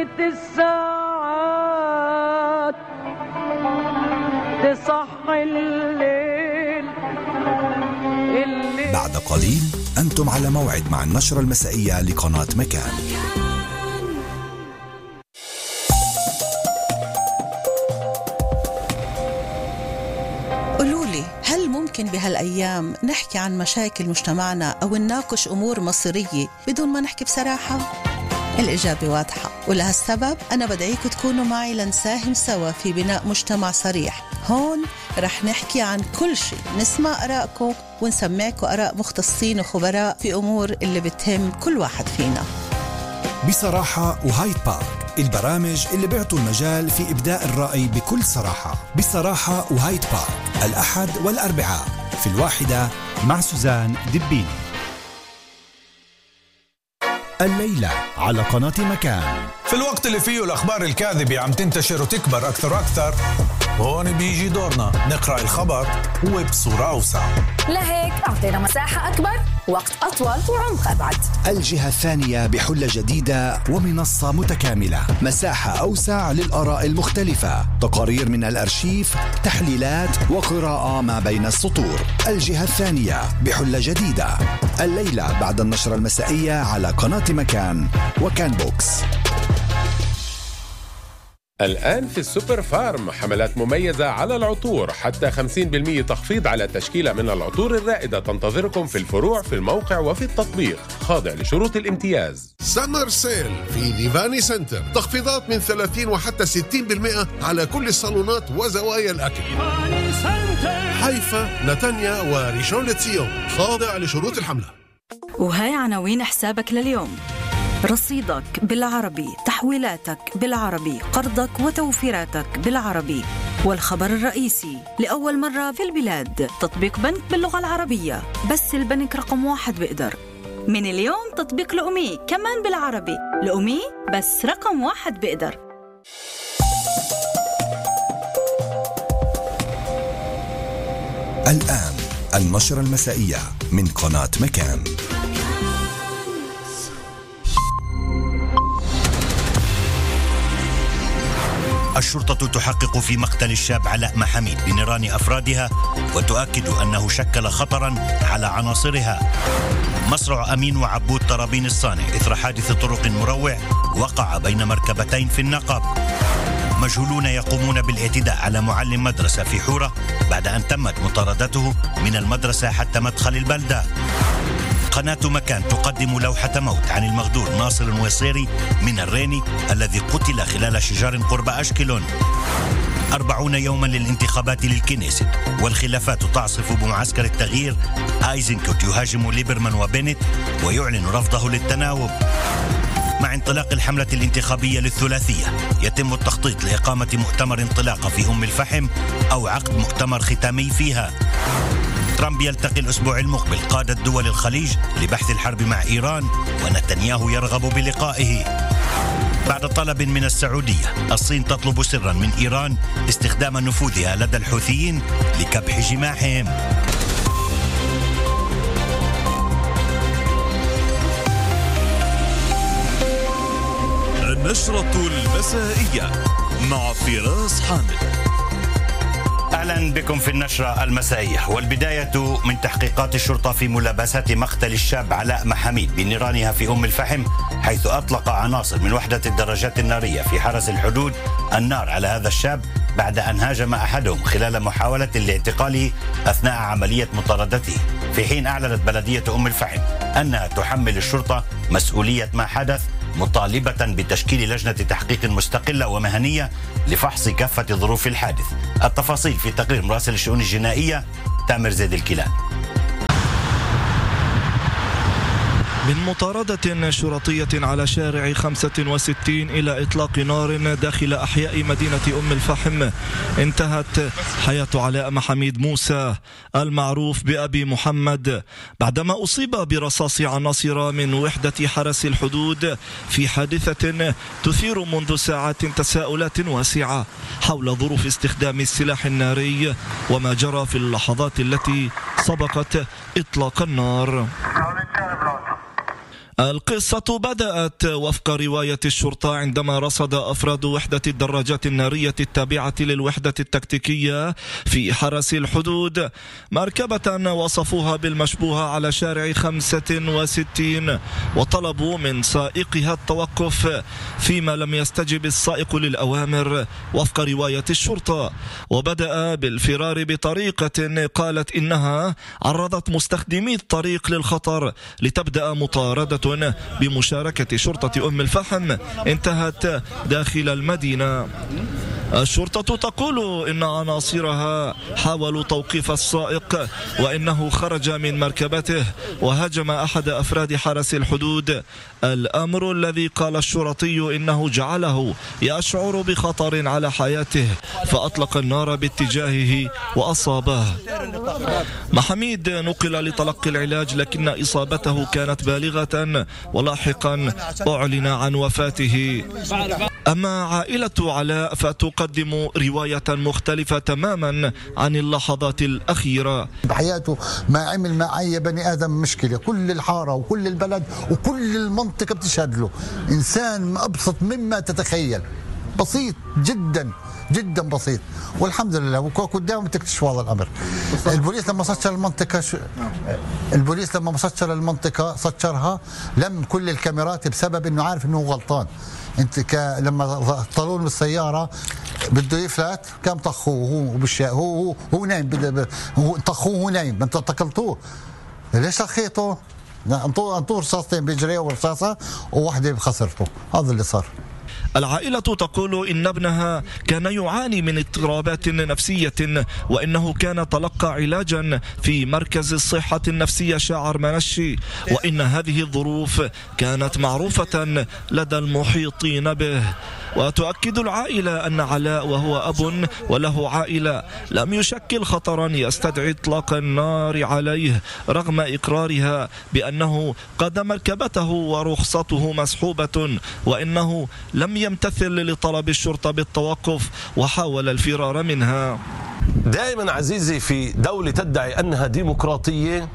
عدت الساعات تصحي الليل. بعد قليل أنتم على موعد مع النشرة المسائية لقناة مكان. قولولي، هل ممكن بهالأيام نحكي عن مشاكل مجتمعنا أو نناقش أمور مصيرية بدون ما نحكي بصراحة؟ الإجابة واضحة، ولهالسبب أنا بدعيكم تكونوا معي لنساهم سوا في بناء مجتمع صريح. هون رح نحكي عن كل شيء، نسمع آرائكم ونسمعكم آراء مختصين وخبراء في أمور اللي بتهم كل واحد فينا. بصراحة وهايد بارك، البرامج اللي بيعطوا المجال في إبداء الرأي بكل صراحة. بصراحة وهايد بارك، الأحد والأربعاء في 1 مع سوزان دبيني. الليلة على قناة مكان. في الوقت اللي فيه الأخبار الكاذبة عم تنتشر وتكبر أكثر وأكثر، هون بيجي دورنا نقرأ الخبر وبصورة أوسع. لهيك أعطينا مساحة أكبر، وقت أطول وعمق أبعد. الجهة الثانية بحلة جديدة ومنصة متكاملة، مساحة أوسع للآراء المختلفة، تقارير من الأرشيف، تحليلات وقراءة ما بين السطور. الجهة الثانية بحلة جديدة، الليلة بعد النشرة المسائية على قناة مكان وكان بوكس. الآن في السوبر فارم حملات مميزة على العطور، حتى 50% تخفيض على تشكيلة من العطور الرائدة تنتظركم في الفروع في الموقع وفي التطبيق، خاضع لشروط الامتياز. سمر سيل في ليفاني سنتر، تخفيضات من 30 وحتى 60% على كل الصالونات وزوايا الأكل. حيفا، نتانيا وريشون لتسيون، خاضع لشروط الحملة. وهاي عناوين حسابك لليوم: رصيدك بالعربي، تحويلاتك بالعربي، قرضك وتوفيراتك بالعربي. والخبر الرئيسي: لأول مرة في البلاد تطبيق بنك باللغة العربية، بس البنك رقم 1 بيقدر. من اليوم تطبيق لأمي كمان بالعربي، لأمي بس رقم 1 بيقدر. الآن النشرة المسائية من قناة مكان. الشرطة تحقق في مقتل الشاب علاء محميد بنيران أفرادها، وتؤكد أنه شكل خطرا على عناصرها. مصرع أمين وعبود طرابين الصانع إثر حادث طرق مروع وقع بين مركبتين في النقب. مجهولون يقومون بالاعتداء على معلم مدرسة في حورة بعد أن تمت مطاردته من المدرسة حتى مدخل البلدة. قناة مكان تقدم لوحة موت عن المغدور ناصر النويصيري من الريني الذي قتل خلال شجار قرب أشكلون. 40 يوما للانتخابات للكنيست، والخلافات تعصف بمعسكر التغيير. آيزنكوت يهاجم ليبرمان وبنت ويعلن رفضه للتناوب. مع انطلاق الحملة الانتخابية للثلاثية، يتم التخطيط لإقامة مؤتمر انطلاقة في أم الفحم أو عقد مؤتمر ختامي فيها. ترامب يلتقي الأسبوع المقبل قادة دول الخليج لبحث الحرب مع إيران، ونتنياهو يرغب بلقائه. بعد طلب من السعودية، الصين تطلب سرا من إيران استخدام نفوذها لدى الحوثيين لكبح جماحهم. النشرة المسائية مع فراس حامد. أهلا بكم في النشرة المسائية، والبداية من تحقيقات الشرطة في ملابسة مقتل الشاب علاء محميد بنيرانها في أم الفحم، حيث أطلق عناصر من وحدة الدراجات النارية في حرس الحدود النار على هذا الشاب بعد أن هاجم أحدهم خلال محاولة لاعتقاله أثناء عملية مطاردته، في حين أعلنت بلدية أم الفحم أنها تحمل الشرطة مسؤولية ما حدث، مطالبة بتشكيل لجنة تحقيق مستقلة ومهنية لفحص كافة ظروف الحادث. التفاصيل في تقرير مراسل الشؤون الجنائية تامر زيد الكيلان. من مطاردة شرطية على شارع 65 إلى إطلاق نار داخل أحياء مدينة أم الفحم، انتهت حياة علاء محميد موسى المعروف بأبي محمد بعدما أصيب برصاص عناصر من وحدة حرس الحدود في حادثة تثير منذ ساعات تساؤلات واسعة حول ظروف استخدام السلاح الناري وما جرى في اللحظات التي سبقت إطلاق النار. القصة بدأت وفق رواية الشرطة عندما رصد أفراد وحدة الدراجات النارية التابعة للوحدة التكتيكية في حرس الحدود مركبة وصفوها بالمشبوهة على شارع 65 وطلبوا من سائقها التوقف، فيما لم يستجب السائق للأوامر وفق رواية الشرطة، وبدأ بالفرار بطريقة قالت إنها عرضت مستخدمي الطريق للخطر لتبدأ مطاردة بمشاركة شرطة أم الفحم انتهت داخل المدينة. الشرطة تقول إن عناصرها حاولوا توقيف السائق وإنه خرج من مركبته وهجم أحد أفراد حرس الحدود، الأمر الذي قال الشرطي إنه جعله يشعر بخطر على حياته فأطلق النار باتجاهه وأصابه. محميد نقل لتلقي العلاج لكن إصابته كانت بالغة ولاحقا أعلن عن وفاته. أما عائلة علاء فتقدم رواية مختلفة تماما عن اللحظات الأخيرة. بحياته ما عمل مع أي بني آدم مشكلة، كل الحارة وكل البلد وكل المنطقة بتشهد له، إنسان أبسط مما تتخيل، بسيط جدا جدا بسيط، والحمد لله وقدام تكتشفوا هذا الأمر. البوليس لما سكر المنطقة سكرها لم كل الكاميرات بسبب إنه عارف إنه غلطان. انت لما طلعوا من السياره بده يفلت كان طخوه هو نايم، طخوه هو نايم، انتوا اعتقلتوه ليش طخيته؟ انطوا رصاصتين بيجريه ورصاصه وواحده بخسرته، هذا اللي صار. العائلة تقول إن ابنها كان يعاني من اضطرابات نفسية وإنه كان تلقى علاجا في مركز الصحة النفسية شاعر منشي، وإن هذه الظروف كانت معروفة لدى المحيطين به. وتؤكد العائلة أن علاء وهو أب وله عائلة لم يشكل خطرا يستدعي إطلاق النار عليه رغم إقرارها بأنه قاد مركبته ورخصته مسحوبة، وإنه لم يمتثل لطلب الشرطة بالتوقف وحاول الفرار منها. دائما عزيزي في دولة تدعي أنها ديمقراطية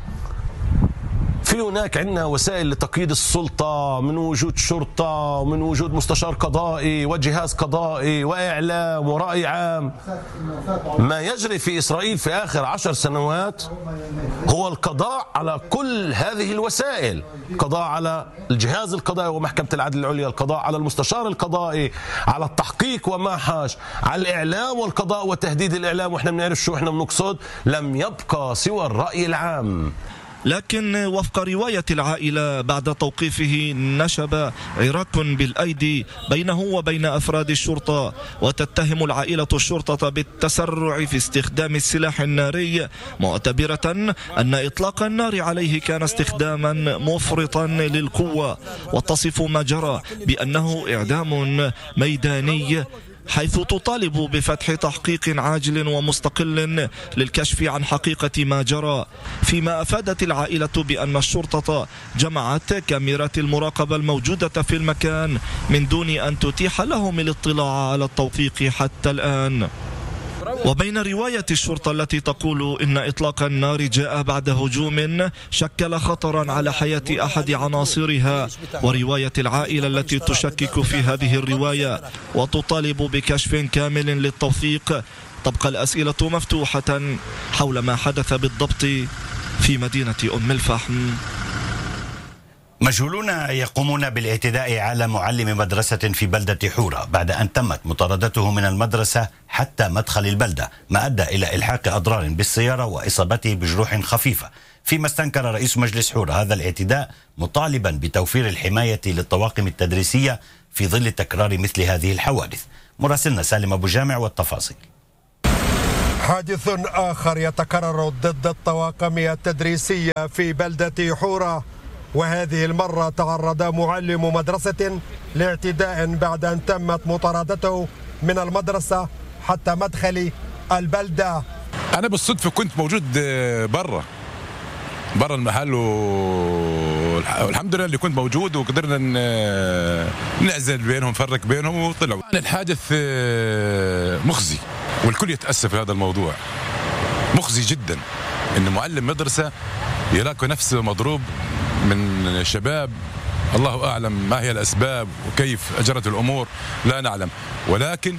في هناك عندنا وسائل لتقييد السلطة، من وجود شرطة ومن وجود مستشار قضائي وجهاز قضائي وإعلام ورأي عام. ما يجري في إسرائيل في آخر 10 سنوات هو القضاء على كل هذه الوسائل، القضاء على الجهاز القضائي ومحكمة العدل العليا، القضاء على المستشار القضائي، على التحقيق وما حاش، على الإعلام والقضاء وتهديد الإعلام، وإحنا بنعرف شو إحنا بنقصد. لم يبقى سوى الرأي العام. لكن وفق رواية العائلة بعد توقيفه نشب عراك بالأيدي بينه وبين أفراد الشرطة، وتتهم العائلة الشرطة بالتسرع في استخدام السلاح الناري، معتبرة أن إطلاق النار عليه كان استخداما مفرطا للقوة، وتصف ما جرى بأنه إعدام ميداني، حيث تطالب بفتح تحقيق عاجل ومستقل للكشف عن حقيقة ما جرى. فيما أفادت العائلة بأن الشرطة جمعت كاميرات المراقبة الموجودة في المكان من دون أن تتيح لهم الاطلاع على التوثيق حتى الآن. وبين رواية الشرطة التي تقول إن إطلاق النار جاء بعد هجوم شكل خطرا على حياة أحد عناصرها، ورواية العائلة التي تشكك في هذه الرواية وتطالب بكشف كامل للتوثيق، تبقى الأسئلة مفتوحة حول ما حدث بالضبط في مدينة أم الفحم. مجهولون يقومون بالاعتداء على معلم مدرسة في بلدة حورة بعد أن تمت مطاردته من المدرسة حتى مدخل البلدة، ما أدى إلى إلحاق أضرار بالسيارة وإصابته بجروح خفيفة، فيما استنكر رئيس مجلس حورة هذا الاعتداء مطالبا بتوفير الحماية للطواقم التدريسية في ظل تكرار مثل هذه الحوادث. مراسلنا سالم أبو جامع والتفاصيل. حادث آخر يتكرر ضد الطواقم التدريسية في بلدة حورة، وهذه المرة تعرض معلم مدرسة لاعتداء بعد أن تمت مطاردته من المدرسة حتى مدخل البلدة. أنا بالصدفة كنت موجود برا المحل والحمد لله اللي كنت موجود، وقدرنا نعزل بينهم نفرق بينهم وطلعوا. الحادث مخزي والكل يتأسف في هذا الموضوع، مخزي جدا إن معلم مدرسة يلاقي نفسه مضروب من شباب الله أعلم ما هي الأسباب وكيف أجرت الأمور، لا نعلم، ولكن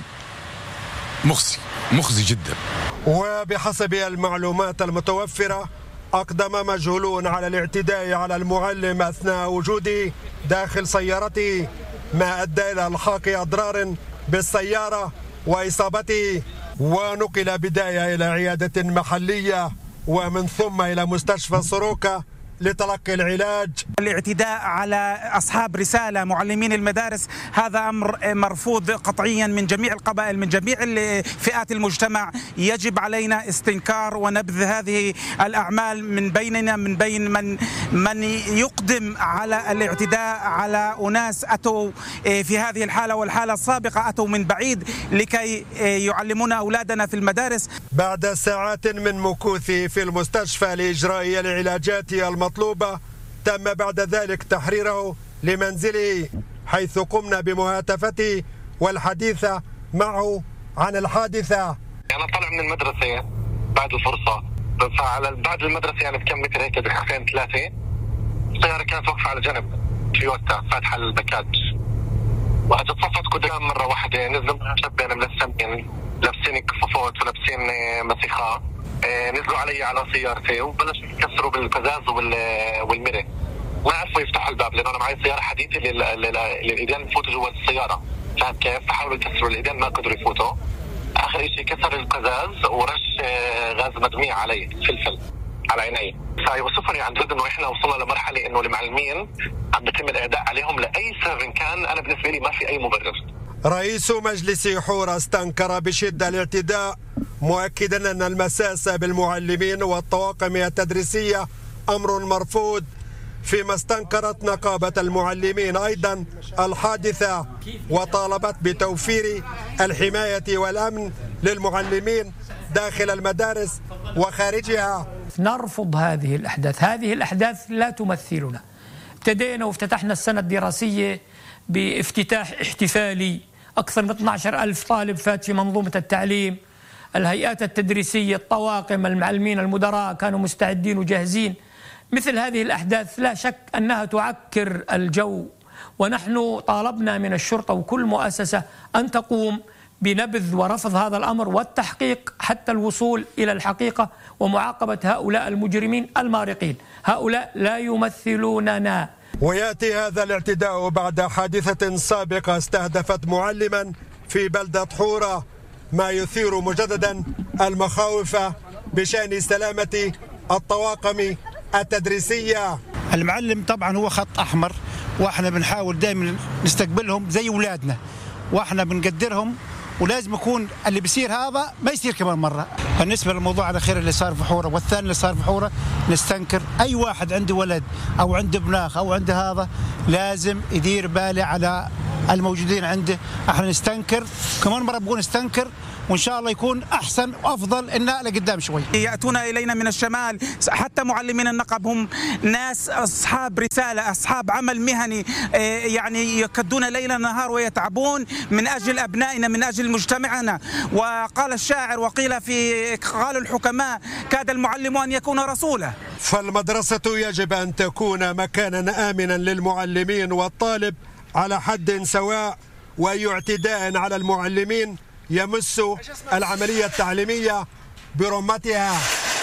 مخزي جدا. وبحسب المعلومات المتوفرة أقدم مجهولون على الاعتداء على المعلم أثناء وجوده داخل سيارته، ما أدى إلى إلحاق أضرار بالسيارة وإصابته، ونقل بداية إلى عيادة محلية ومن ثم إلى مستشفى سروكة لتلقي العلاج. الاعتداء على أصحاب رسالة معلمين المدارس هذا أمر مرفوض قطعيا من جميع القبائل، من جميع فئات المجتمع. يجب علينا استنكار ونبذ هذه الأعمال من بيننا، من بين من يقدم على الاعتداء على أناس أتوا في هذه الحالة والحالة السابقة أتوا من بعيد لكي يعلمون أولادنا في المدارس. بعد ساعات من مكوثه في المستشفى لإجراء العلاجات المطلوبة، تم بعد ذلك تحريره لمنزله، حيث قمنا بمهاتفته والحديث معه عن الحادثة. أنا طالع من المدرسة بعد الفرصة، فعلى بعد المدرسة يعني بكم متر هيك دقيقتين ثلاثة السيارة كانت واقفة على جنب تويوتا فاتحة الباكاج، وأجت صفت قدام مرة واحدة، نزلوا شابين ملثمين لابسين كفوفات ولابسين مسيخة، نزلوا علي على سيارتي وبلشوا يكسروا بالقزاز والمرة. ما عرفوا يفتحوا الباب لأنه أنا معي سيارة حديثة للإيدين يفوتوا جوا السيارة، فهم كيف؟ فحاولوا يكسروا الإيدين ما قدروا يفوتوا. آخر شيء كسر القزاز ورش غاز مدميع علي، فلفل على عيني. فيوصفني عن جد إنه إحنا وصلنا لمرحلة إنه المعلمين عم بيتم الإعداء عليهم لأي سبب كان. أنا بالنسبة لي ما في أي مبرر. رئيس مجلس حورة استنكر بشدة الاعتداء، مؤكدا أن المساس بالمعلمين والطواقم التدريسية أمر مرفوض، فيما استنكرت نقابة المعلمين أيضا الحادثة وطالبت بتوفير الحماية والأمن للمعلمين داخل المدارس وخارجها. نرفض هذه الأحداث، هذه الأحداث لا تمثلنا. ابتدينا وافتتحنا السنة الدراسية بافتتاح احتفالي، أكثر من 12,000 طالب فات في منظومة التعليم، الهيئات التدريسية، الطواقم، المعلمين، المدراء كانوا مستعدين وجاهزين. مثل هذه الأحداث لا شك أنها تعكر الجو، ونحن طالبنا من الشرطة وكل مؤسسة أن تقوم بنبذ ورفض هذا الأمر والتحقيق حتى الوصول إلى الحقيقة ومعاقبة هؤلاء المجرمين المارقين. هؤلاء لا يمثلوننا. ويأتي هذا الاعتداء بعد حادثة سابقة استهدفت معلما في بلدة حورة، ما يثير مجددا المخاوف بشأن سلامة الطواقم التدريسية. المعلم طبعا هو خط أحمر، واحنا بنحاول دائما نستقبلهم زي أولادنا، واحنا بنقدرهم، ولازم يكون اللي بيصير هذا ما يصير كمان مرة. بالنسبة للموضوع الأخير اللي صار في حورة والثاني اللي صار في حورة، نستنكر أي واحد عنده ولد أو عنده بناخ أو عنده هذا لازم يدير باله على الموجودين عنده. احنا نستنكر كمان مرة، بقول نستنكر، وإن شاء الله يكون أحسن وأفضل إننا لقدام شوي. يأتون إلينا من الشمال، حتى معلمين النقب هم ناس أصحاب رسالة، أصحاب عمل مهني، يعني يكدون ليلا نهار ويتعبون من أجل أبنائنا، من أجل مجتمعنا. وقال الشاعر وقيل قالوا الحكماء كاد المعلم أن يكون رسولا. فالمدرسة يجب أن تكون مكانا آمنا للمعلمين والطالب على حد سواء، وأي اعتداء على المعلمين يمس العملية التعليمية برمتها.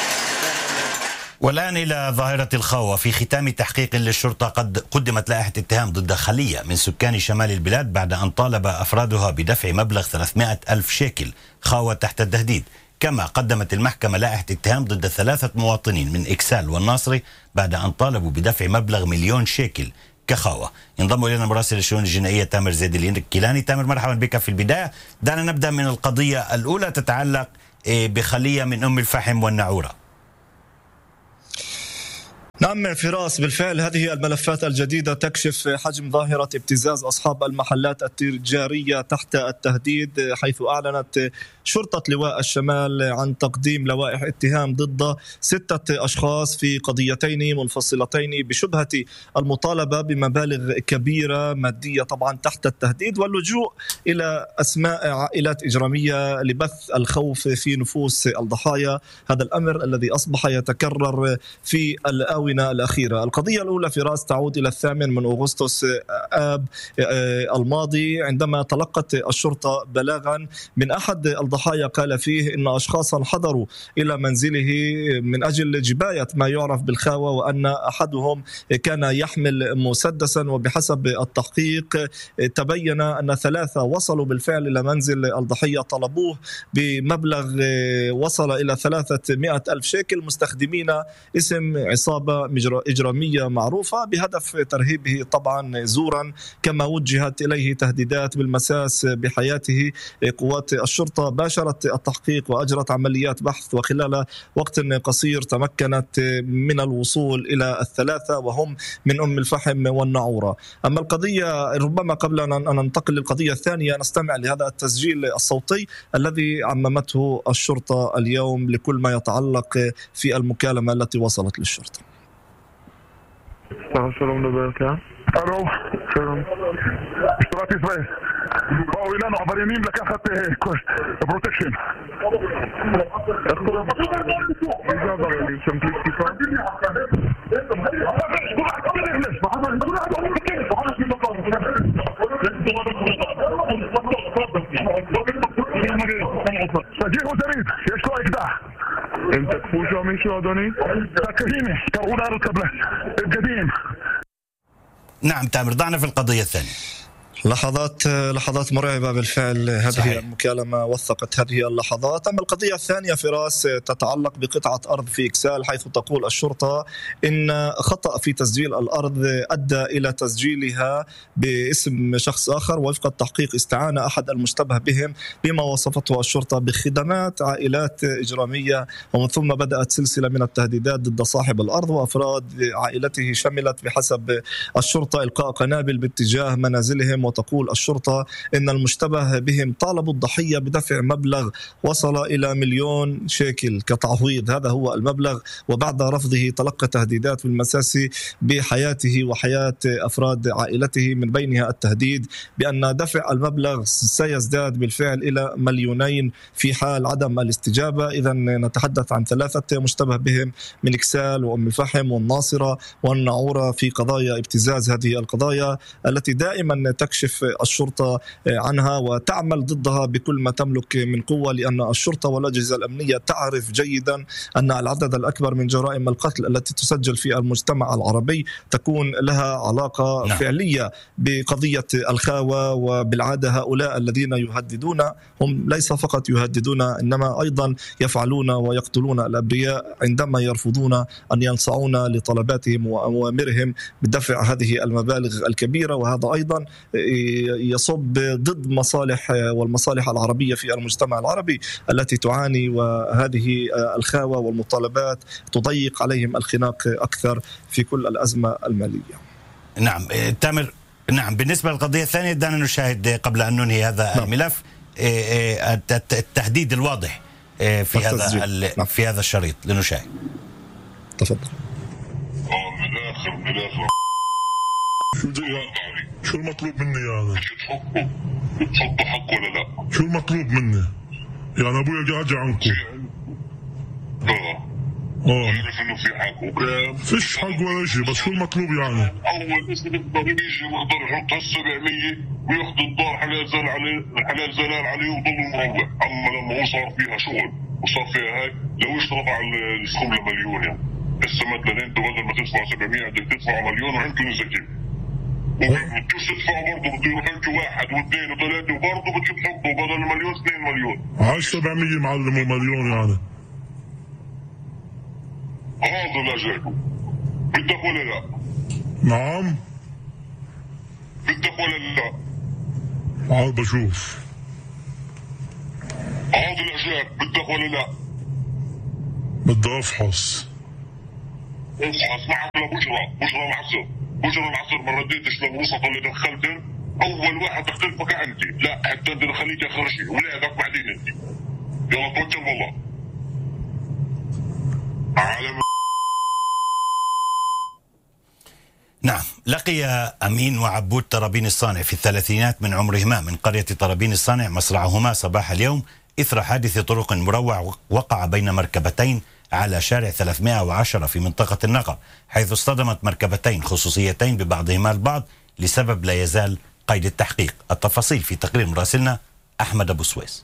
والآن إلى ظاهرة الخاوة. في ختام تحقيق للشرطة قد قدمت لائحة اتهام ضد خلية من سكان شمال البلاد بعد أن طالب أفرادها بدفع مبلغ 300,000 شيكل خاوة تحت التهديد. كما قدمت المحكمة لائحة اتهام ضد 3 مواطنين من إكسال والناصري بعد أن طالبوا بدفع مبلغ 1,000,000 شيكل كخاوة. ينضم إلينا مراسل الشؤون الجنائية تامر زيد الكيلاني. تامر، مرحبا بك. في البداية دعنا نبدأ من القضية الأولى تتعلق بخلية من أم الفحم والنعورة. نعم فراس، بالفعل هذه الملفات الجديدة تكشف حجم ظاهرة ابتزاز أصحاب المحلات التجارية تحت التهديد، حيث أعلنت شرطة لواء الشمال عن تقديم لوائح اتهام ضد 6 أشخاص في قضيتين منفصلتين بشبهة المطالبة بمبالغ كبيرة مادية طبعا تحت التهديد، واللجوء إلى أسماء عائلات إجرامية لبث الخوف في نفوس الضحايا. هذا الأمر الذي أصبح يتكرر في الآونة الآونة الأخيرة. القضية الأولى فراس تعود إلى 8 أغسطس آب الماضي، عندما تلقت الشرطة بلاغا من أحد الضحايا قال فيه إن أشخاصا حضروا إلى منزله من أجل جباية ما يعرف بالخاوة، وأن أحدهم كان يحمل مسدسا. وبحسب التحقيق تبين أن 3 وصلوا بالفعل إلى منزل الضحية، طلبوه بمبلغ وصل إلى 300,000 شيكل، مستخدمين اسم عصابة إجرامية معروفة بهدف ترهيبه طبعا زورا، كما وجهت إليه تهديدات بالمساس بحياته. قوات الشرطة باشرت التحقيق وأجرت عمليات بحث، وخلال وقت قصير تمكنت من الوصول إلى ال3 وهم من أم الفحم والنعورة. أما القضية ربما قبل أن ننتقل للقضية الثانية نستمع لهذا التسجيل الصوتي الذي عممته الشرطة اليوم لكل ما يتعلق في المكالمة التي وصلت للشرطة. שלום מדבר כאן. הלו, שלום. משטרת ישראל. באו אלינו עבריינים לקחת פרוטקשן. איך קוראים? איזה עבריינים? שם כלי תקיפה? תגיעו זריד, יש לו אקדח. הם תקפו שם מישהו אדוני? הנה, קראו לנו קבלן. בגדים. نعم تامر، ضعنا في القضية الثانية. لحظات مرعبة بالفعل. هذه صحيح. المكالمة وثقت هذه اللحظات. أما القضية الثانية فراس تتعلق بقطعة أرض في إكسال، حيث تقول الشرطة إن خطأ في تسجيل الأرض أدى إلى تسجيلها باسم شخص آخر. وفق التحقيق استعان أحد المشتبه بهم بما وصفته الشرطة بخدمات عائلات إجرامية، ومن ثم بدأت سلسلة من التهديدات ضد صاحب الأرض وأفراد عائلته، شملت بحسب الشرطة إلقاء قنابل باتجاه منازلهم. وتقول الشرطة إن المشتبه بهم طالبوا الضحية بدفع مبلغ وصل إلى 1,000,000 شيكل كتعويض، هذا هو المبلغ. وبعد رفضه تلقى تهديدات بالمساس بحياته وحياة أفراد عائلته، من بينها التهديد بأن دفع المبلغ سيزداد بالفعل إلى 2,000,000 في حال عدم الاستجابة. إذا نتحدث عن 3 مشتبه بهم من إكسال وأم الفحم والناصرة والنعورة في قضايا ابتزاز، هذه القضايا التي دائما تكشف الشرطة عنها وتعمل ضدها بكل ما تملك من قوة، لأن الشرطة والأجهزة الأمنية تعرف جيدا أن العدد الأكبر من جرائم القتل التي تسجل في المجتمع العربي تكون لها علاقة فعلية بقضية الخاوة. وبالعادة هؤلاء الذين يهددون هم ليس فقط يهددون، إنما أيضا يفعلون ويقتلون الأبرياء عندما يرفضون أن ينصعون لطلباتهم وأوامرهم بدفع هذه المبالغ الكبيرة. وهذا أيضا يصب ضد مصالح والمصالح العربية في المجتمع العربي التي تعاني، وهذه الخاوة والمطالبات تضيق عليهم الخناق أكثر في كل الأزمة المالية. نعم تامر، نعم بالنسبة للقضية الثانية دعنا نشاهد قبل أن ننهي هذا الملف التهديد الواضح في هذا الشريط، لنشاهد. تفضل. من الآخر شو المطلوب مني يعني؟ تحطوا حق ولا لا؟ شو المطلوب مني؟ يعني ابويا قاعد عنكم. عارف انه في حق وكام؟ فيش حق ولا شيء، بس شو المطلوب يعني؟ اول اسم الضريبي يجي ويقدر يحط هال700 وياخذ الدار حلال زلال عليه ويضل مروح. اما لما هو صار فيها شغل وصار فيها هاي لو اشترط على السكوب ل1,000,000 يعني. هسه مثلا انتوا بدل ما تدفعوا 700 بدك تدفعوا 1,000,000 وعندكم نزكي. وبدكوش تدفعوا برضه، بده يروح يحكوا 1 و2 و3 وبرضه بدكم تحطوا بدل 1,000,000 2,000,000. عايش 700 معلم و1,000,000 يعني. هذا الاجل. بدك ولا لا؟ نعم. بدك ولا لا؟ عاد بشوف. هذا الاجل بدك ولا لا؟ بدي افحص. افحص معك بشرى العصر ما رديتش للوسط اللي دخلتن. اول واحد دخلتك انت، لا حتى انت خليك اخر شيء ولادك بعدين انت. يلا توكل والله. نعم، لقي أمين وعبود طرابين الصانع في الثلاثينات من عمرهما من قرية طرابين الصانع مصرعهما صباح اليوم إثر حادث طرق مروع وقع بين مركبتين على شارع 310 في منطقة النقب، حيث اصطدمت مركبتين خصوصيتين ببعضهما البعض لسبب لا يزال قيد التحقيق. التفاصيل في تقرير مراسلنا أحمد أبو سويس.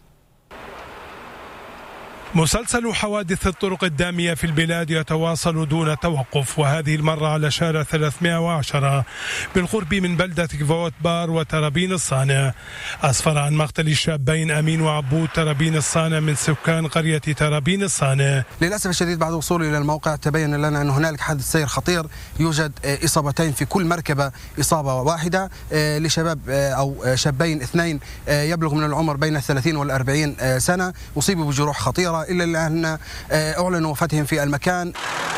مسلسل حوادث الطرق الدامية في البلاد يتواصل دون توقف، وهذه المرة على شارع 310 بالقرب من بلدة كفوت بار وترابين الصانع. أسفر عن مقتل الشابين أمين وعبود ترابين الصانع من سكان قرية ترابين الصانع. للأسف الشديد بعد وصولي إلى الموقع تبين لنا أن هنالك حادث سير خطير، يوجد إصابتين في كل مركبة، إصابة واحدة لشباب أو شابين اثنين يبلغ من العمر بين 30 و40 سنة، أصيبوا بجروح خطيرة إلا أن أعلنوا وفاتهم في المكان.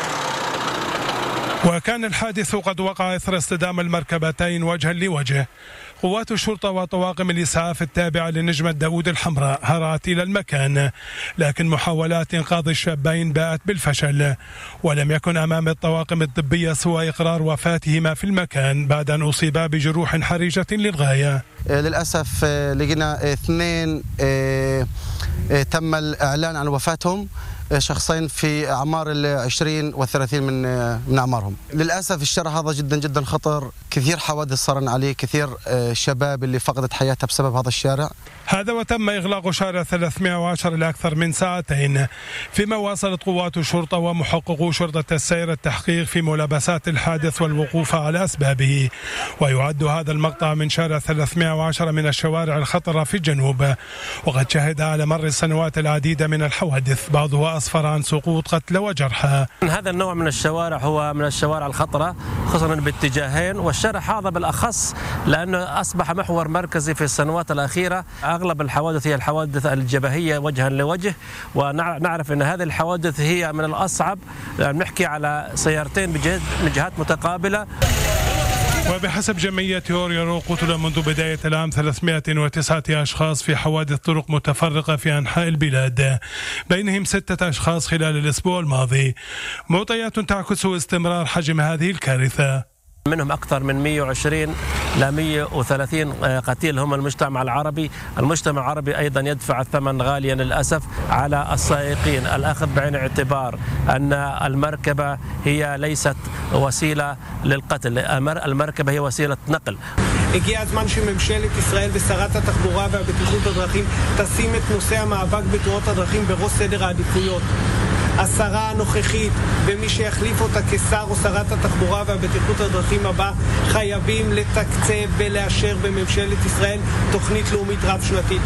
وكان الحادث قد وقع إثر اصطدام المركبتين وجها لوجه. قوات الشرطة وطواقم الإسعاف التابعة لنجمة داود الحمراء هرعت إلى المكان، لكن محاولات إنقاذ الشابين باءت بالفشل، ولم يكن أمام الطواقم الطبية سوى إقرار وفاتهما في المكان بعد أن أصيبا بجروح حرجة للغاية. للأسف لقينا اثنين تم الإعلان عن وفاتهم، شخصين في أعمار 20 و30 من أعمارهم. للأسف الشارع هذا جدا جدا خطر، كثير حوادث صارن عليه، كثير شباب اللي فقدت حياتها بسبب هذا الشارع. هذا وتم إغلاق شارع 310 لأكثر من ساعتين، فيما واصلت قوات الشرطة ومحققو شرطة السير التحقيق في ملابسات الحادث والوقوف على أسبابه. ويعد هذا المقطع من شارع 310 من الشوارع الخطرة في الجنوب، وقد شهد على مر السنوات العديد من الحوادث، بعضها أسفر عن سقوط قتلى وجرحى. هذا النوع من الشوارع هو من الشوارع الخطرة، خصوصا باتجاهين، والشارع هذا بالأخص لأنه أصبح محور مركزي في السنوات الأخيرة. أغلب الحوادث هي الحوادث الجبهية وجها لوجه، ونعرف أن هذه الحوادث هي من الأصعب، نحكي على سيارتين من جهات متقابلة. وبحسب جمعية أوريرو قتل منذ بداية العام 309 أشخاص في حوادث طرق متفرقة في أنحاء البلاد، بينهم 6 أشخاص خلال الأسبوع الماضي، معطيات تعكس استمرار حجم هذه الكارثة. منهم أكثر من 120 ل 130 قتيل هم المجتمع العربي. المجتمع العربي أيضا يدفع الثمن غاليا للأسف على السائقين. الأخذ بعين الاعتبار أن المركبة هي לيست وسيلة للقتل، المركبة هي وسيلة نقل. הגיע הזמן שממשלת ישראל ושרת התחבורה והבטיחות בדרכים תשים את נושא המאבק בתאונות הדרכים בראש סדר העדיפויות. השרה הנוכחית ומי שיחליף אותה כשר או שרת התחבורה והבטיחות בדרכים הבא חייבים לתקצב ולאשר בממשלת ישראל תוכנית לאומית רב-שנתית.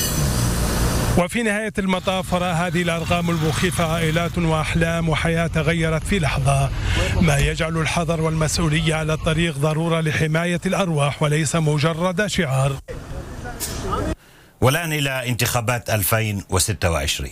وفي نهاية المطاف وراء هذه الأرقام المخيفة عائلات وأحلام وحياة تغيرت في لحظة، ما يجعل الحذر والمسؤولية على الطريق ضرورة لحماية الأرواح وليس مجرد شعار. والآن إلى انتخابات 2026.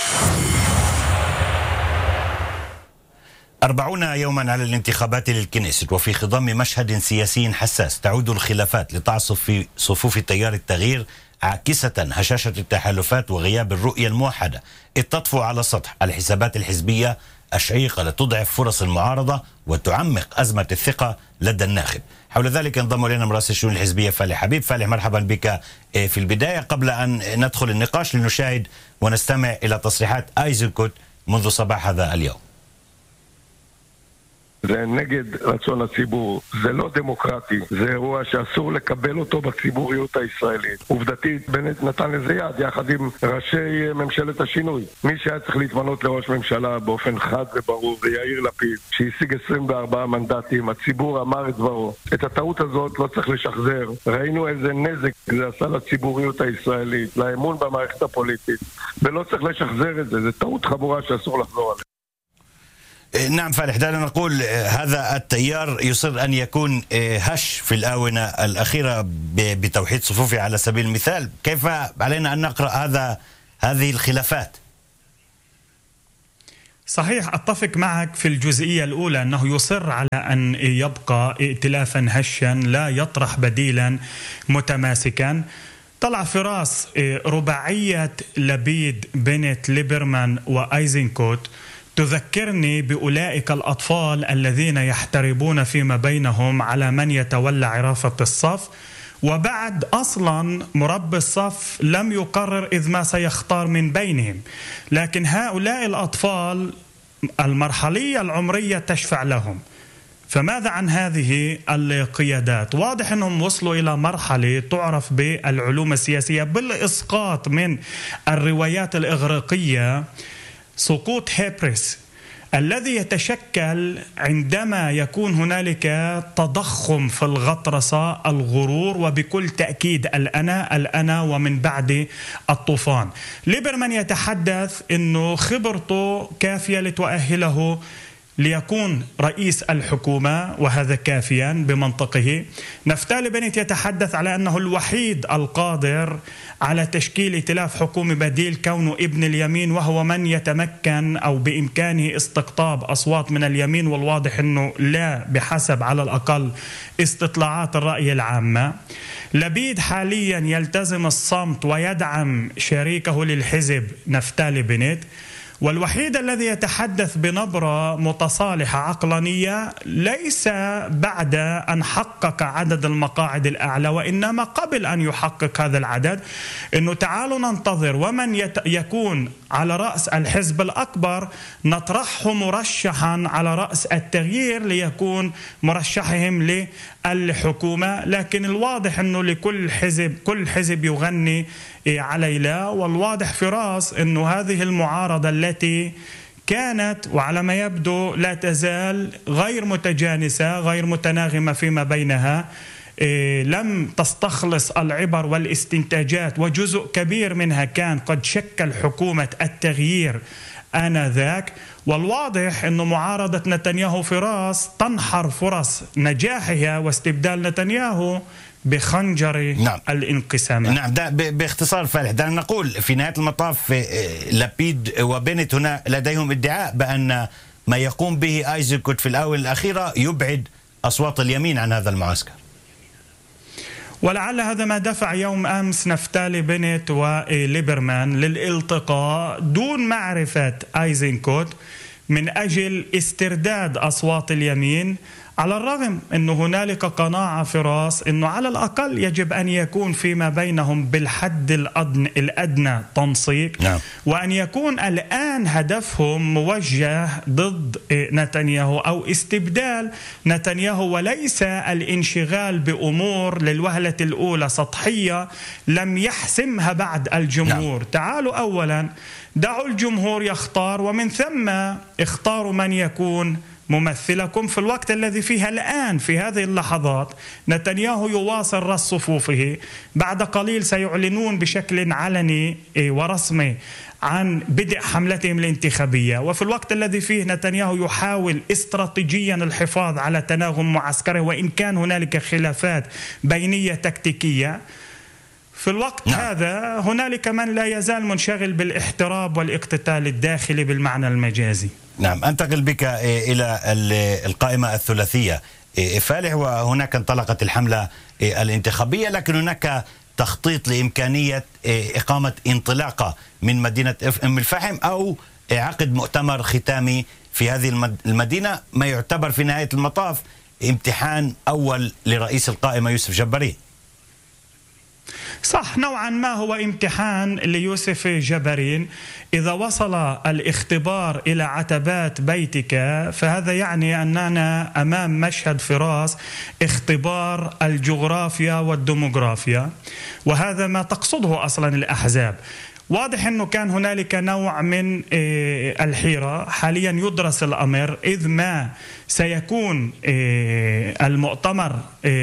40 يوما على الانتخابات للكنيست، وفي خضم مشهد سياسي حساس تعود الخلافات لتعصف في صفوف تيار التغيير، عاكسة هشاشة التحالفات وغياب الرؤية الموحدة، إذ تطفو على سطح الحسابات الحزبية الشعيقة لتضعف فرص المعارضة وتعمق أزمة الثقة لدى الناخب. حول ذلك انضم إلينا مراسل الشؤون الحزبية فالح حبيب. فالح، مرحبا بك. في البداية قبل أن ندخل النقاش لنشاهد ونستمع إلى تصريحات أيزنكوت منذ صباح هذا اليوم. זה נגד רצון הציבור, זה לא דמוקרטי, זה אירוע שאסור לקבל אותו בציבוריות הישראלית. עובדתית, בנט נתן לזה יד יחד עם ראשי ממשלת השינוי. מי שהיה צריך להתמנות לראש ממשלה באופן חד וברור זה יאיר לפיד, שהשיג 24 מנדטים, הציבור אמר את דברו. את הטעות הזאת לא צריך לשחזר. ראינו איזה נזק זה עשה לציבוריות הישראלית, לאמון במערכת הפוליטית, ולא צריך לשחזר את זה, זה טעות חמורה שאסור לחזור עליה. نعم فالح، دعنا نقول هذا التيار يصر أن يكون هش في الآونة الأخيرة بتوحيد صفوفه على سبيل المثال. كيف علينا أن نقرأ هذه الخلافات؟ صحيح، أتفق معك في الجزئية الأولى أنه يصر على أن يبقى ائتلافا هشا لا يطرح بديلا متماسكا. طلع في راس رباعية لبيد بنت ليبرمان وأيزنكوت تذكرني بأولئك الأطفال الذين يحتربون فيما بينهم على من يتولى عرافة الصف، وبعد أصلا مربي الصف لم يقرر إذ ما سيختار من بينهم، لكن هؤلاء الأطفال المرحلية العمرية تشفع لهم. فماذا عن هذه القيادات؟ واضح أنهم وصلوا إلى مرحلة تعرف بالعلوم السياسية بالإسقاط من الروايات الإغريقية، سقوط هيبرس الذي يتشكل عندما يكون هنالك تضخم في الغطرسة، الغرور، وبكل تأكيد الأنا ومن بعد الطوفان. ليبرمان يتحدث أنه خبرته كافية لتؤهله ليكون رئيس الحكومة، وهذا كافيا بمنطقه. نفتالي بنت يتحدث على أنه الوحيد القادر على تشكيل ائتلاف حكومي بديل كونه ابن اليمين، وهو من يتمكن أو بإمكانه استقطاب أصوات من اليمين، والواضح أنه لا بحسب على الأقل استطلاعات الرأي العامة. لبيد حاليا يلتزم الصمت ويدعم شريكه للحزب نفتالي بنت، والوحيد الذي يتحدث بنبرة متصالحة عقلانية ليس بعد أن حقق عدد المقاعد الأعلى، وإنما قبل أن يحقق هذا العدد، إنه تعالوا ننتظر ومن يكون على رأس الحزب الأكبر نطرحه مرشحا على رأس التغيير ليكون مرشحهم للحكومة. لكن الواضح أنه كل حزب يغني على لا، والواضح في راس أنه هذه المعارضة التي كانت وعلى ما يبدو لا تزال غير متجانسة غير متناغمة فيما بينها، لم تستخلص العبر والاستنتاجات، وجزء كبير منها كان قد شكل حكومة التغيير آنذاك. والواضح أن معارضة نتنياهو في راس تنحر فرص نجاحها واستبدال نتنياهو بخنجر الانقسام. نعم، ده باختصار فالح، دعنا نقول في نهاية المطاف لبيد وبنت هنا لديهم ادعاء بأن ما يقوم به آيزنكوت في الآونة الأخيرة يبعد أصوات اليمين عن هذا المعسكر، ولعل هذا ما دفع يوم أمس نفتالي بنت وليبرمان للالتقاء دون معرفة آيزنكوت من أجل استرداد أصوات اليمين، على الرغم أن هنالك قناعة في راس أنه على الأقل يجب أن يكون فيما بينهم بالحد الأدنى تنسيق. نعم. وأن يكون الآن هدفهم موجه ضد نتنياهو أو استبدال نتنياهو، وليس الانشغال بأمور للوهلة الأولى سطحية لم يحسمها بعد الجمهور. نعم. تعالوا أولا دعوا الجمهور يختار، ومن ثم اختاروا من يكون ممثلكم في الوقت الذي فيها الآن في هذه اللحظات نتنياهو يواصل رص صفوفه. بعد قليل سيعلنون بشكل علني ورسمي عن بدء حملتهم الانتخابية، وفي الوقت الذي فيه نتنياهو يحاول استراتيجيا الحفاظ على تناغم معسكره، وإن كان هنالك خلافات بينية تكتيكية. في الوقت هذا هنالك من لا يزال منشغل بالاحتراب والاقتتال الداخلي بالمعنى المجازي. نعم، أنتقل بك إلى القائمة الثلاثية فالح، وهناك انطلقت الحملة الانتخابية، لكن هناك تخطيط لإمكانية إقامة انطلاقة من مدينة أم الفحم أو عقد مؤتمر ختامي في هذه المدينة، ما يعتبر في نهاية المطاف امتحان أول لرئيس القائمة يوسف جبارين. صح، نوعا ما هو امتحان ليوسف جبارين. إذا وصل الاختبار إلى عتبات بيتك فهذا يعني أننا أمام مشهد فراس اختبار الجغرافيا والديموغرافيا، وهذا ما تقصده أصلا الأحزاب. واضح أنه كان هنالك نوع من الحيرة. حاليا يدرس الأمر، إذ ما سيكون المؤتمر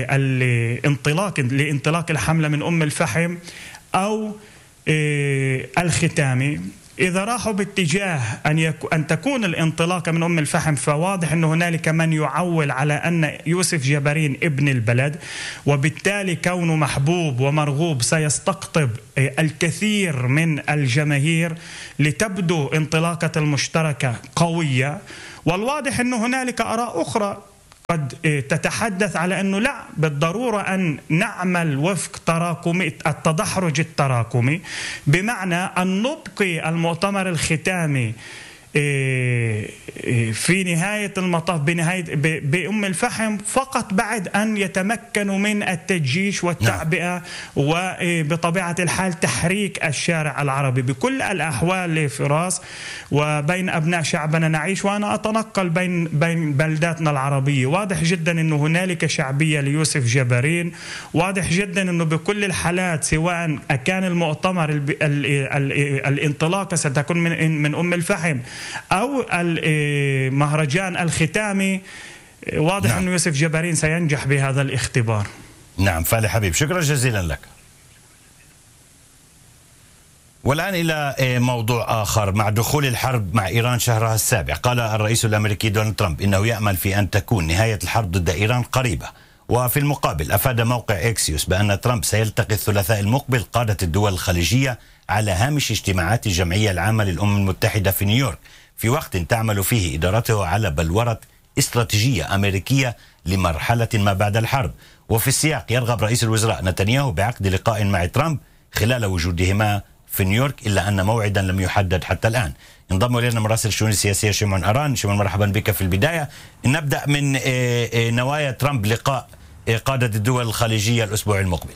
لانطلاق الحملة من أم الفحم أو الختامي. إذا راحوا باتجاه أن تكون الانطلاقة من أم الفحم فواضح أن هنالك من يعول على أن يوسف جبارين ابن البلد، وبالتالي كونه محبوب ومرغوب سيستقطب الكثير من الجماهير لتبدو انطلاقة المشتركة قوية. والواضح أن هنالك آراء أخرى قد تتحدث على أنه لا بالضرورة أن نعمل وفق تراكمي التدحرج التراكمي، بمعنى أن نبقي المؤتمر الختامي في نهاية المطاف بأم الفحم فقط بعد أن يتمكنوا من التجيش والتعبئة وبطبيعة الحال تحريك الشارع العربي بكل الأحوال فراس وبين أبناء شعبنا نعيش. وأنا أتنقل بين بلداتنا العربية، واضح جدا أنه هنالك شعبية ليوسف جبارين، واضح جدا أنه بكل الحالات سواء كان المؤتمر الانطلاقة ستكون من أم الفحم أو المهرجان الختامي، واضح أنه يوسف جبارين سينجح بهذا الاختبار. نعم فالح حبيب، شكرا جزيلا لك. والآن إلى موضوع آخر. مع دخول الحرب مع إيران شهرها السابع، قال الرئيس الأمريكي دونالد ترامب إنه يأمل في أن تكون نهاية الحرب ضد إيران قريبة. وفي المقابل أفاد موقع إكسيوس بأن ترامب سيلتقي الثلاثاء المقبل قادة الدول الخليجية على هامش اجتماعات الجمعية العامة للأمم المتحدة في نيويورك، في وقت تعمل فيه إدارته على بلورة استراتيجية أمريكية لمرحلة ما بعد الحرب. وفي السياق يرغب رئيس الوزراء نتنياهو بعقد لقاء مع ترامب خلال وجودهما في نيويورك، إلا أن موعدا لم يحدد حتى الآن. انضم إلينا مراسل الشؤون السياسية شمعون أران. شمعون مرحبا بك. في البداية نبدأ من نوايا ترامب لقاء قادة الدول الخليجية الأسبوع المقبل.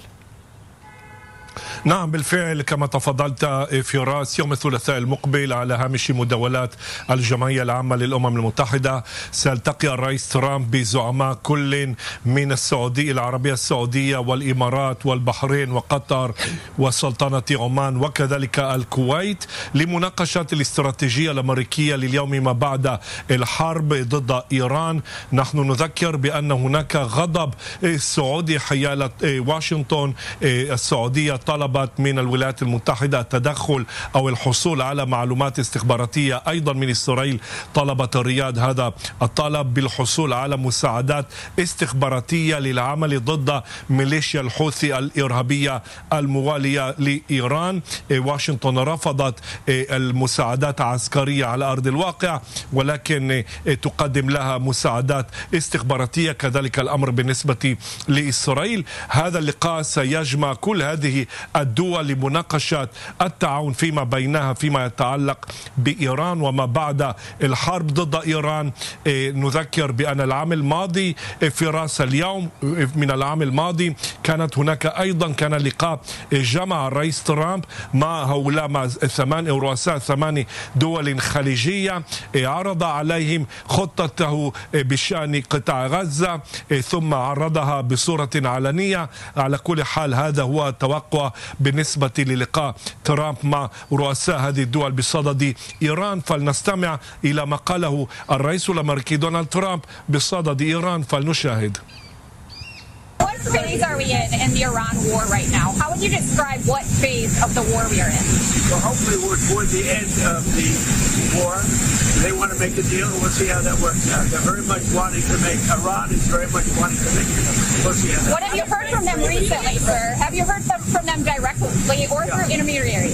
نعم بالفعل كما تفضلت فراس، يوم الثلاثاء المقبل على هامش مداولات الجمعية العامة للأمم المتحدة سيلتقي الرئيس ترامب بزعماء كل من السعودية العربية السعودية والإمارات والبحرين وقطر وسلطنة عمان وكذلك الكويت لمناقشة الاستراتيجية الأمريكية لليوم ما بعد الحرب ضد إيران. نحن نذكر بأن هناك غضب سعودي حيال واشنطن السعودية طلبت من الولايات المتحدة التدخل أو الحصول على معلومات استخباراتية. أيضا من إسرائيل طلبت الرياض هذا الطلب بالحصول على مساعدات استخباراتية للعمل ضد ميليشيا الحوثي الإرهابية الموالية لإيران. واشنطن رفضت المساعدات العسكرية على أرض الواقع، ولكن تقدم لها مساعدات استخباراتية. كذلك الأمر بالنسبة لإسرائيل. هذا اللقاء سيجمع كل هذه الدول لمناقشة التعاون فيما بينها فيما يتعلق بإيران وما بعد الحرب ضد إيران. نذكر بأن العام الماضي في رأس اليوم من العام الماضي كانت هناك أيضا كان لقاء جمع الرئيس ترامب مع هؤلاء مع رؤساء 8 دول خليجية، عرض عليهم خطته بشأن قطاع غزة ثم عرضها بصورة علنية. على كل حال هذا هو التوقع بالنسبة للقاء ترامب مع رؤساء هذه الدول بصدد إيران. فلنستمع إلى ما قاله الرئيس الأمريكي دونالد ترامب بصدد إيران، فلنشاهد. What phase are we in the Iran war right now? How would you describe what phase of the war we are in? Well, hopefully we're toward the end of the war. They want to make a deal. We'll see how that works out. They're very much wanting to make, Iran is very much wanting to make a deal. We'll see how that What have you heard from them recently, sir? Have you heard from them directly or through intermediaries?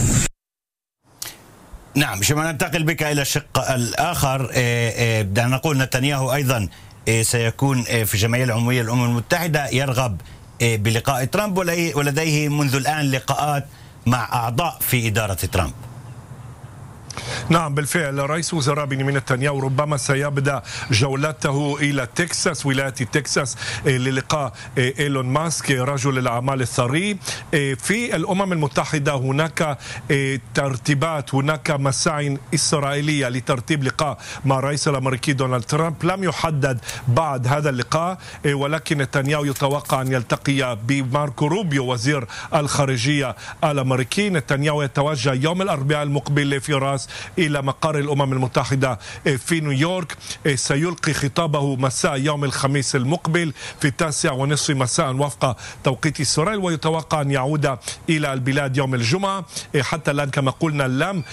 نعم. شما ننتقل بك إلى الشق الآخر. بدنا نقول نتنياهو أيضا سيكون في الجمعية العمومية للأمم المتحدة، يرغب بلقاء ترامب ولديه منذ الآن لقاءات مع أعضاء في إدارة ترامب. نعم بالفعل رئيس وزراء بنيامين نتنياهو ربما سيبدأ جولته إلى تكساس ولاية تكساس للقاء إيلون ماسك رجل الأعمال الثري. في الأمم المتحدة هناك ترتيبات، هناك مساعي إسرائيلية لترتيب لقاء مع الرئيس الأمريكي دونالد ترامب. لم يحدد بعد هذا اللقاء، ولكن نتنياهو يتوقع أن يلتقي بماركو روبيو وزير الخارجية الأمريكي. نتنياهو يتوجه يوم الأربعاء المقبل في راس إلى مقر الأمم المتحدة في نيويورك. سيلقي خطابه مساء يوم الخميس المقبل في 9:30 مساء وفق توقيت إسرائيل، ويتوقع أن يعود إلى البلاد يوم الجمعة. حتى الآن كما قلنا لم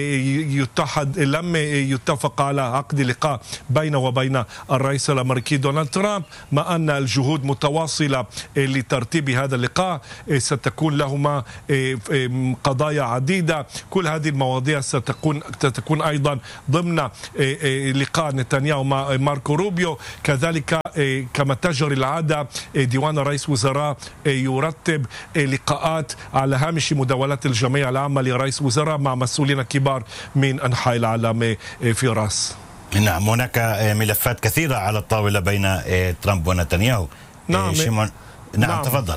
يتفق على عقد لقاء بينه وبين الرئيس الأمريكي دونالد ترامب، مع أن الجهود متواصلة لترتيب هذا اللقاء. ستكون لهما قضايا عديدة، كل هذه المواضيع ستكون ستكون أيضا ضمن لقاء نتنياهو مع ماركو روبيو. كذلك كما تجري العادة ديوان رئيس وزراء يرتب لقاءات على هامش مداولات الجمعية العامة لرئيس وزراء مع مسؤولين كبار من أنحاء العالم في راس. نعم، هناك ملفات كثيرة على الطاولة بين ترامب ونتنياهو. نعم تفضل.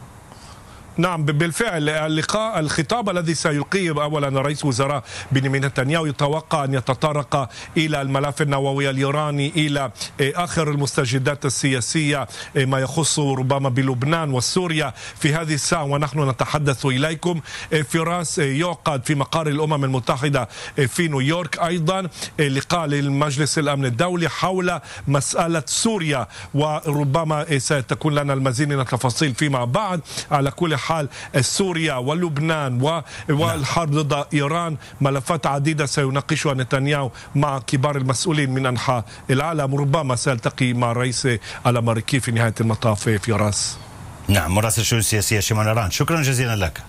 نعم بالفعل الخطاب الذي سيلقيه أولا رئيس وزراء بنيامين نتنياهو يتوقع أن يتطرق إلى الملف النووي الإيراني، إلى آخر المستجدات السياسية، ما يخص ربما بلبنان وسوريا. في هذه الساعة ونحن نتحدث إليكم في راس يعقد في مقر الأمم المتحدة في نيويورك أيضا لقاء للمجلس الأمن الدولي حول مسألة سوريا، وربما ستكون لنا المزيد من التفاصيل فيما بعد. على كل حال سوريا ولبنان والحرب ضد إيران ملفات عديدة سيناقشها نتنياهو مع كبار المسؤولين من أنحاء العالم. ربما سيلتقي مع الرئيس الأمريكي في نهاية المطاف في راس. نعم، مراسل الشؤون السياسية شيمون إيران، شكرا جزيلا لك.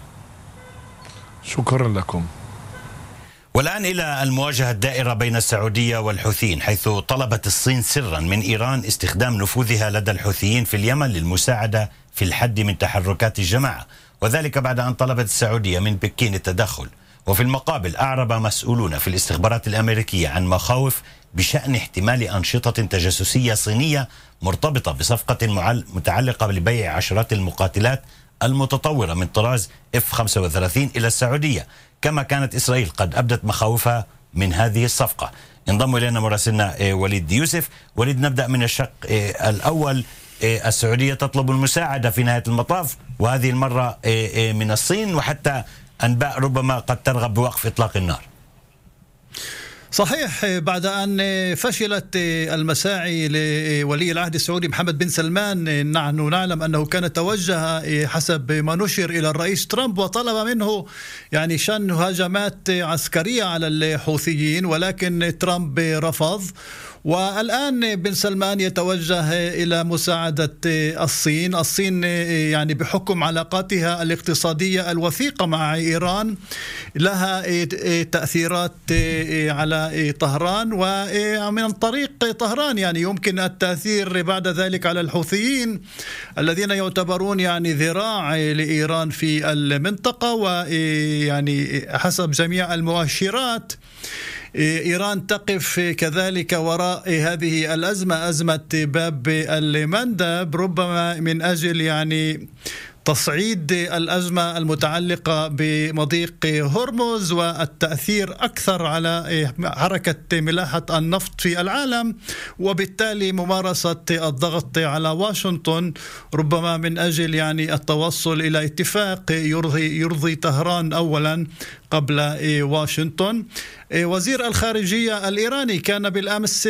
شكرا لكم. والآن إلى المواجهة الدائرة بين السعودية والحوثيين، حيث طلبت الصين سرا من إيران استخدام نفوذها لدى الحوثيين في اليمن للمساعدة في الحد من تحركات الجماعة، وذلك بعد أن طلبت السعودية من بكين التدخل. وفي المقابل أعرب مسؤولون في الاستخبارات الأمريكية عن مخاوف بشأن احتمال أنشطة تجسسية صينية مرتبطة بصفقة متعلقة ببيع عشرات المقاتلات المتطورة من طراز F-35 إلى السعودية، كما كانت إسرائيل قد أبدت مخاوفها من هذه الصفقة. انضم إلينا مراسلنا وليد يوسف. وليد، نبدأ من الشق الأول. السعودية تطلب المساعدة في نهاية المطاف، وهذه المرة من الصين، وحتى أنباء ربما قد ترغب بوقف إطلاق النار. صحيح، بعد أن فشلت المساعي لولي العهد السعودي محمد بن سلمان، نحن نعلم أنه كان توجه حسب ما نشر إلى الرئيس ترامب وطلب منه يعني شن هجمات عسكرية على الحوثيين، ولكن ترامب رفض. والآن بن سلمان يتوجه إلى مساعدة الصين يعني بحكم علاقاتها الاقتصادية الوثيقة مع إيران لها تأثيرات على طهران، ومن طريق طهران يعني يمكن التأثير بعد ذلك على الحوثيين الذين يعتبرون يعني ذراع لإيران في المنطقة. ويعني حسب جميع المؤشرات إيران تقف كذلك وراء هذه الأزمة، أزمة باب المندب، ربما من أجل يعني تصعيد الأزمة المتعلقة بمضيق هرمز والتأثير أكثر على حركة ملاحة النفط في العالم، وبالتالي ممارسة الضغط على واشنطن ربما من أجل يعني التوصل إلى اتفاق يرضي طهران أولا قبل واشنطن. وزير الخارجية الإيراني كان بالأمس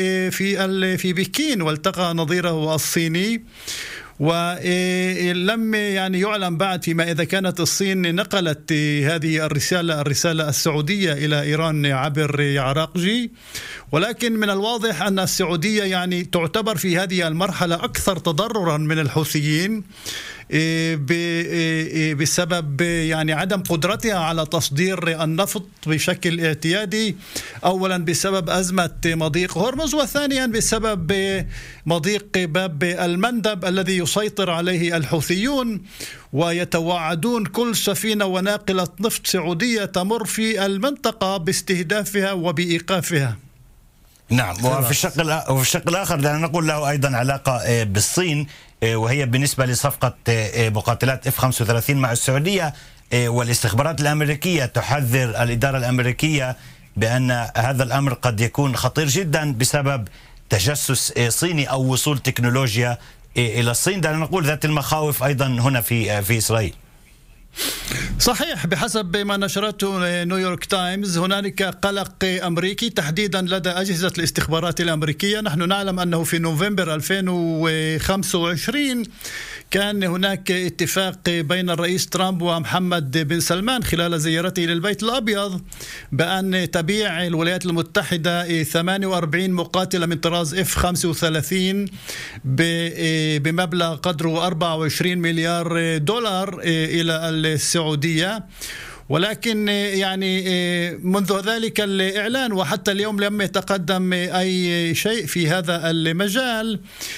في بكين والتقى نظيره الصيني، ولم يعني يعلم بعد فيما إذا كانت الصين نقلت هذه الرسالة السعودية إلى إيران عبر عراقجي، ولكن من الواضح أن السعودية يعني تعتبر في هذه المرحلة أكثر تضررا من الحوثيين بسبب يعني عدم قدرتها على تصدير النفط بشكل اعتيادي، أولا بسبب أزمة مضيق هرمز، وثانيا بسبب مضيق باب المندب الذي يسيطر عليه الحوثيون، ويتوعدون كل سفينة وناقلة نفط سعودية تمر في المنطقة باستهدافها وبإيقافها. نعم، وفي الشق الآخر دعنا نقول له أيضا علاقة بالصين، وهي بالنسبة لصفقة مقاتلات F-35 مع السعودية، والاستخبارات الأمريكية تحذر الإدارة الأمريكية بأن هذا الأمر قد يكون خطير جدا بسبب تجسس صيني أو وصول تكنولوجيا إلى الصين. دعنا نقول ذات المخاوف أيضا هنا في إسرائيل. صحيح، بحسب ما نشرته نيويورك تايمز هنالك قلق أمريكي تحديدا لدى أجهزة الاستخبارات الأمريكية. نحن نعلم أنه في نوفمبر 2025 كان هناك اتفاق بين الرئيس ترامب ومحمد بن سلمان خلال زيارته للبيت الأبيض بأن تبيع الولايات المتحدة 48 مقاتلة من طراز F-35 بمبلغ قدره 24 مليار دولار إلى السعودية. ولكن يعني منذ ذلك الإعلان وحتى اليوم لم يتقدم أي شيء في هذا المجال.